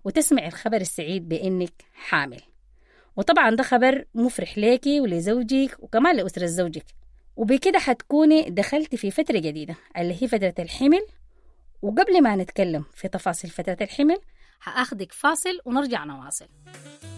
وتسمع الخبر السعيد بأنك حامل. وطبعا ده خبر مفرح ليكي ولزوجك وكمان لأسرة زوجك. وبكده حتكوني دخلتي في فترة جديدة اللي هي فترة الحمل. وقبل ما نتكلم في تفاصيل فترة الحمل هأخدك فاصل ونرجع نواصل.